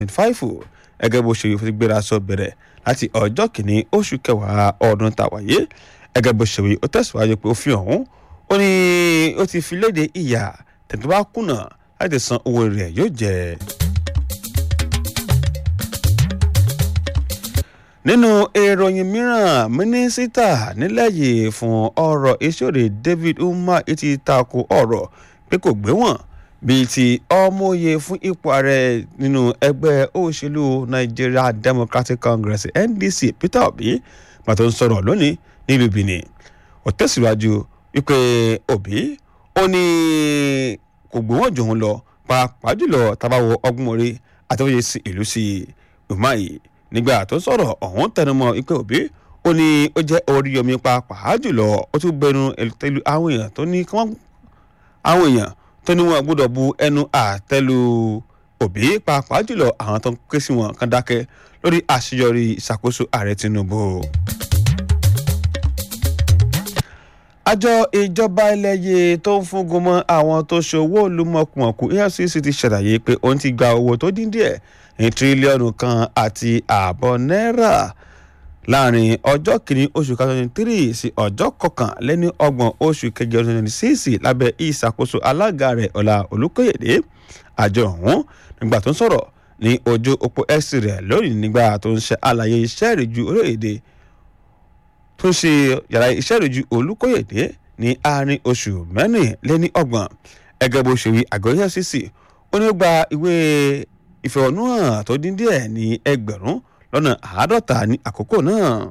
5 gẹ́gẹ́ bó ṣe fi gbéra sọ bẹ̀rẹ̀ láti ọjọ́ kìíní oṣù kẹwàá ọdún tàwáyé gẹ́gẹ́ bó ṣe wí ó tẹ̀síwájú pé òfin ọ̀hún ó ní ó ti fi léde ìyà tẹ̀tọ́ bá kùnà láti san owó rẹ̀ yóò jẹ́. nínú ìròyìn mìíràn mínísítà nílẹ̀ yìí fún ọ̀rọ̀ ìṣòro David Umar ti tako ọ̀rọ̀ pé kò gbé wọn bíi ti ọmọye fún ipò ààrẹ nínú ẹgbẹ́ òṣèlú Nigeria Democratic Congress NDC Peter Obi pàtó ń sọ̀rọ̀ lónìí nílùú Benin. Ó tẹ̀síwájú wípé Obi ó ní kò gbé wọn jòun lọ pàápàá jùlọ tábàwọ ọgbọ́n orí àtẹwéyé sí ìlú sí Umar yìí nígbà tó sọ̀rọ̀ ọ̀hún tẹnumọ́ wípé Obi ó ní ó jẹ́ Oríyọmí pàápàá jùlọ ó tún bẹnu ẹlú àwọn èèyàn tó ní kí wọ́n àwọn èèyàn tó ní wọn gbọ́dọ̀ bu ẹnu àtẹ́lu Obi pàápàá jùlọ àwọn tó ń ké sí wọn kan dákẹ́ lórí àṣeyọrí ìṣàkóso ààrẹ Tinubu. àjọ ìjọba ilẹ̀ yìí tó ń fúngun mọ́ àwọn tó ṣòwò olúmọ̀kùmọ̀kù EFCC ti ṣàlàyé pé òun ti gba owó tó dín díẹ̀ ní tírílíọ̀nù 1.5 náírà láàrin ọjọ́ kìíní oṣù 2023 sí ọjọ́ kọkànlélọ́gbọ̀n oṣù kẹjọ 2026 lábẹ́ ìṣàkóso alága rẹ̀ Ọlá Olúkóyèdé. àjọ ọ̀hún nígbà tó ń sọ̀rọ̀ ní ojú òpó X rẹ̀ lónìí nígbà tó ń ṣe àlàyé iṣẹ́ ìrìjú orílẹ̀-èdè tó ń ṣe yàrá iṣẹ́ ìrìjú Olúkóyèdé ní àárín oṣù mẹ́rìnlélọ́gbọ̀n ẹgẹ́ bó ṣe wí àgọ́ EFCC ó ní ó gba ìwé ìfẹ̀hónúhàn tó dín díẹ̀ ní 50 ní àkókò náà.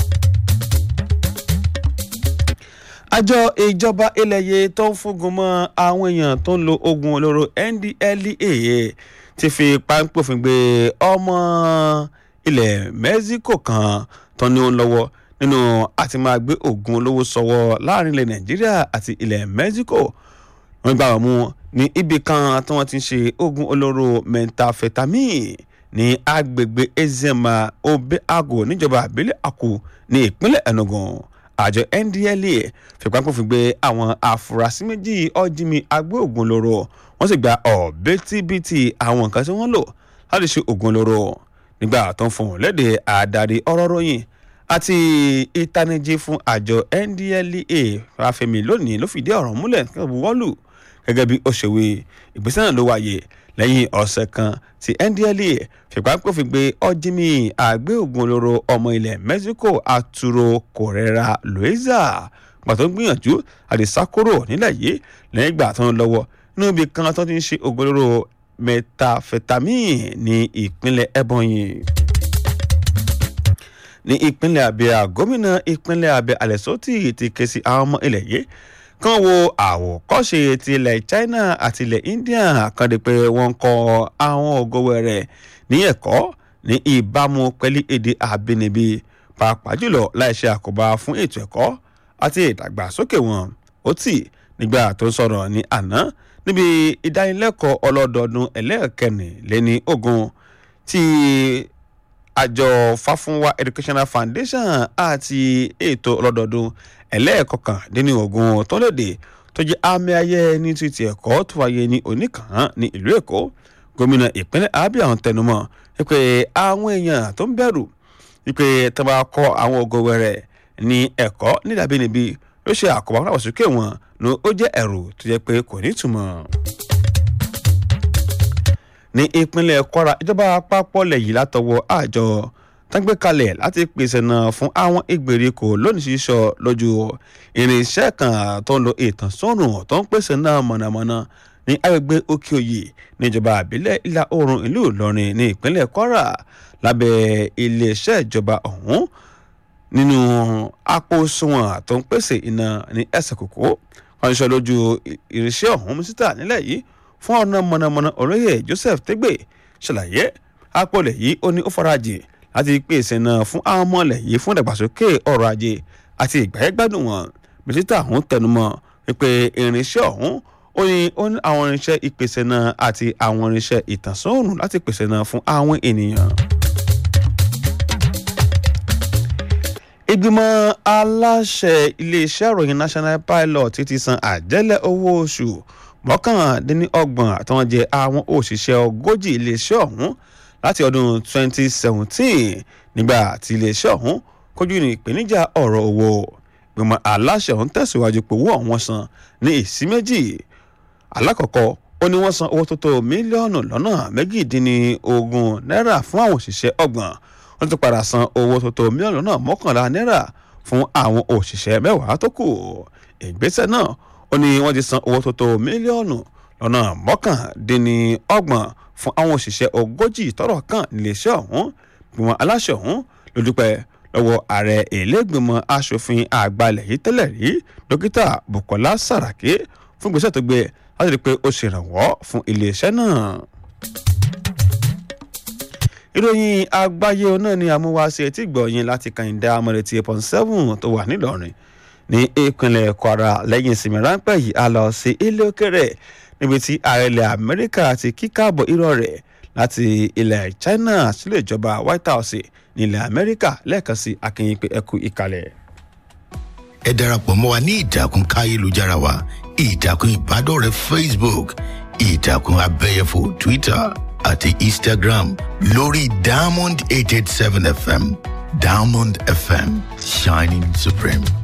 àjọ ìjọba ilẹ̀ yìí tó ń fúngun mọ́ àwọn èèyàn tó ń lo oògùn olóró NDLEA ti fi páńpẹ́ gbé ọmọ ilẹ̀ Mexico kan tó ní òun lọ́wọ́ nínú àti máa gbé oògùn olówó sọ́wọ́ láàrin ilẹ̀ Nàìjíríà àti ilẹ̀ Mexico. wọ́n gbà wọ́n mú ní ibì kan tí wọ́n ti ń ṣe oògùn olóró methamphetamine ní agbègbè Ezema Obeago níjọba àbílẹ̀ Akwu ní ìpínlẹ̀ Enugu. àjọ NDLEA fipápòfin gbé àwọn afurasí méjì ọ̀jìnmí agbé oògùn olóró wọ́n sì gba ọ̀bẹ́tíbitì àwọn nǹkan tí wọ́n lò láti ṣe oògùn olóró. nígbà tó ń fún un lédè àdarí ọ̀rọ̀ ròyìn àti ìtanijí fún àjọ NDLEA Fáfẹ́mi lónìí ló fìdí ọ̀rọ̀ múlẹ̀ wọ́lù gẹ́gẹ́ bí ó ṣe wí. ìgbésẹ̀ náà ló wáyé lẹ́yìn ọ̀sẹ̀ kan tí NDLEA fipápòfin gbé ọ̀jìnmí àgbé oògùn olóró ọmọ ilẹ̀ Mexico Arturo Correra Loaiza pàtó gbìyànjú àti sá kúrò nílẹ̀ yìí lẹ́yìn ìgbà tó ń lọ́wọ́ nínú ibi kan tó ti ń ṣe oògùn olóró methamphetamine ní ìpínlẹ̀ Ebonyi. ní ìpínlẹ̀ Abia gómìnà ìpínlẹ̀ Abia Alessoti ti ké sí àwọn ọmọ ilẹ̀ yìí kàn wo àwòkọ́ṣe ti ilẹ̀ China àti ilẹ̀ India kan di pé wọ́n ń kọ́ àwọn ògòwò rẹ̀ ní ẹ̀kọ́ ní ìbámu pẹ̀lú èdè àbínibí pàápàá jùlọ láìṣe àkóbá fún ètò ẹ̀kọ́ àti ìdàgbàsókè wọn. ó tì nígbà tó ń sọ̀rọ̀ ní àná níbi ìdánilẹ́kọ̀ọ́ ọlọ́dọọdún ẹlẹ́ẹ̀kẹrìnlélógún tí àjọ Fáfúnwá Educational Foundation àti ètò ọlọ́dọọdún ẹlẹ́ẹ̀kọkàndínlógún tó léde tó jẹ́ àmì ayẹyẹ ní ti ẹ̀kọ́ tó wáyé ní Oníkàn ní ìlú Èkó. gómìnà ìpínlẹ̀ Abia ń tẹnumọ́ wípé àwọn èèyàn tó ń bẹ̀rù wípé tó bá kọ́ àwọn ògòwò rẹ̀ ní ẹ̀kọ́ nídàbínibí ló ṣe àkóbá fún àwòsókè wọn ní ó jẹ́ ẹ̀rù tó jẹ́ pé kò ní ìtumọ̀. ní ìpínlẹ̀ Kwara ìjọba àpapọ̀ lẹ̀ yìí látọwọ́ àjọ tó ń gbé kalẹ̀ láti pèsè náà fún àwọn ìgbèríko lónìí sísọ lójú irinṣẹ́ kan tó ń lo ìtànsánrùn tó ń pèsè náà mọ̀nàmọ́ná ní agbègbè Òkè-Òyè níjọba àbílẹ̀ ìlà oòrùn ìlú Ìlọrin ní ìpínlẹ̀ Kwara lábẹ́ iléeṣẹ́ ìjọba ọ̀hún nínú àpò òṣùwọ̀n tó ń pèsè iná ní ẹsẹ̀ kòkó. wọ́n ń sọ lójú irinṣẹ́ ọ̀hún mínísítà nílẹ̀ yìí fún ọ̀nà mọ̀nàmọ́ná olóyè Joseph Tegbe ṣàlàyé àpòlẹ̀ yìí ó ní ó farajìn láti pèsè náà fún àwọn ọmọ ilẹ̀ yìí fún ìdàgbàsókè ọrọ̀ ajé àti ìgbáyégbádùn wọn. mínísítà ọ̀hún tẹnumọ́ wípé irinṣẹ́ ọ̀hún ó ní àwọn irinṣẹ́ ìpèsè náà àti àwọn irinṣẹ́ ìtànsán-òòrùn láti pèsè náà fún àwọn ènìyàn. ìgbìmọ̀ aláṣẹ iléeṣẹ́ ìròyìn National Pilot ti san àjẹ́lẹ̀ owó oṣù 29 àtàwọn jẹ́ àwọn òṣìṣẹ́ 40 iléeṣẹ́ ọ̀hún láti ọdún 2017 nígbà tí iléeṣẹ́ ọ̀hún kojú ní ìpèníjà ọ̀rọ̀ owó. Ìgbìmọ̀ aláṣẹ ọ̀hún tẹ̀síwájú pé owó ọ̀hún san ní ìsí méjì. Alákọ̀ọ́kọ́ ó ní wọ́n san owó tó tó mílíọ̀nù lọ́nà méjìdínlógún náírà fún àwọn òṣìṣẹ́ ọgbọ̀n. Wọ́n ti padà san owó tó tó mílíọ̀nù lọ́nà mọ́kànlá náírà fún àwọn òṣìṣẹ́ mẹ́wàá tó kù. Ìgbésẹ̀ náà ó ní wọ́n ti san owó tó tó mílíọ̀nù lọ́nà mọ́kàndínlọ́gbọ̀n fún àwọn òṣìṣẹ́ 40 tọ́rọ̀ kàn níléeṣẹ́ ọ̀hún. Ìgbìmọ̀ aláṣẹ ọ̀hún ló dúpẹ́ lọ́wọ́ ààrẹ ìlẹ́gbìmọ̀ asòfin àgbà ilẹ̀ yìí tẹ́lẹ̀ rí dókítà Bukola Saraki fún ìgbésẹ̀ tó gbé láti rí i pé ó ṣèrànwọ́ fún iléeṣẹ́ náà. Ìròyìn àgbáyé náà ni àmúwáṣe etí gbọ̀nyìn láti kàìndá amọ̀rẹ̀tì 8.7 tó wà nílọrin ní ìpínlẹ̀ Kwara. Lẹ́yìn ìsinmi ráńpẹ́ yìí a lọ sí ilé òkèrè níbi tí ààrẹ ilẹ̀ Amẹ́ríkà ti kíkàbọ̀ irọ́ rẹ̀ láti ilẹ̀ China sílé ìjọba White House ní ilẹ̀ Amẹ́ríkà lẹ́ẹ̀kan sí akínyìn pé ẹ kú ìkàlẹ̀. Ẹ darapọ̀ mọ́ wa ní ìtàkùn káyélujára wa ìtàkùn ìbádọ́rẹ̀ẹ́ Facebook ìtàkùn abẹ́yẹfò Twitter àti Instagram lórí Diamond 887 FM. Diamond FM, shining supreme.